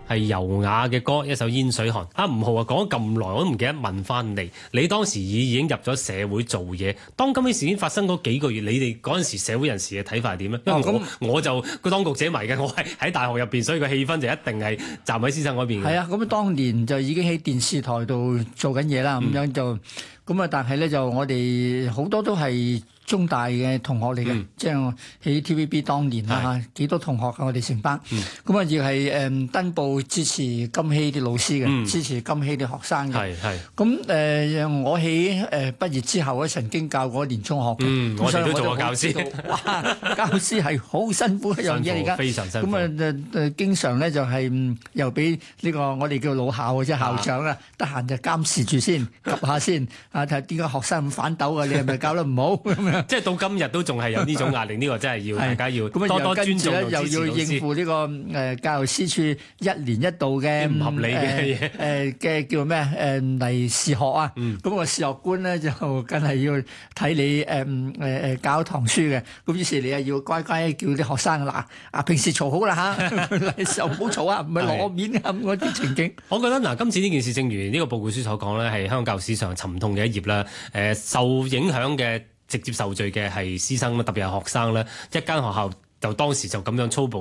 係柔雅嘅歌，一首煙水寒。吳浩啊，講咗咁耐，我都唔記得問翻你。你當時已經入咗社會做嘢，當今次事件發生嗰幾個月，你哋嗰陣時社會人士嘅睇法係點咧？因為我就個當局者迷嘅，我係喺大學入邊，所以個氣氛就一定係站喺師生嗰邊嘅。 係啊，咁當年就已經喺電視台度做緊嘢啦，咁樣就咁啊，但係咧就我哋好多都係中大嘅同學嚟嘅，即係喺 TVB 當年啊，幾多同學啊，我哋成班，咁啊亦係登報支持金禧啲老師嘅，支持金禧啲學生嘅。咁我喺畢業之後咧，曾經教過年中學嘅， 我哋都做過教師。 哇，教師係好辛苦一樣嘢嚟㗎， 非常辛苦。 咁啊經常咧就係又俾呢個我哋叫老校嘅即係校長啊，得閒就監視住先，及下先啊，睇下點解學生咁反鬥啊？你係咪教得唔好咁樣？ 即係到今日都仲係有呢種壓力，呢個真係要大家要多多尊重同支持老師。 又要應付呢個教育司處一年一度嘅唔合理嘅嘢嘅叫咩嚟視學啊？咁個視學官咧就梗係要睇你教堂書嘅。咁於是你又要乖乖叫啲學生嗱平時嘈好啦嚇，嚟時候唔好嘈啊，唔係攞面啊咁嗰啲情景。 我覺得今次呢件事，正如呢個報告書所講咧，係香港教育史上沉痛嘅一頁啦。受影響嘅直接受罪嘅係師生啦，特別係學生啦。一間學校就當時就咁樣粗暴